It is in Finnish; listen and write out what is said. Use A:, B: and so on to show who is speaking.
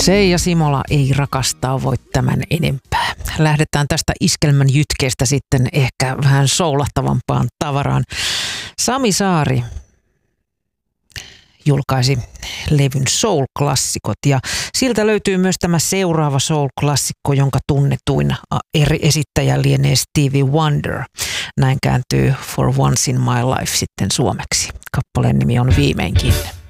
A: Seija Simola ei rakastaa voi tämän enempää. Lähdetään tästä iskelmän jytkeestä sitten ehkä vähän soulahtavampaan tavaraan. Sami Saari julkaisi levyn Soul-klassikot ja siltä löytyy myös tämä seuraava Soul-klassikko, jonka tunnetuin eri esittäjä lienee Stevie Wonder. Näin kääntyy For Once in My Life sitten suomeksi. Kappaleen nimi on Viimeinkin.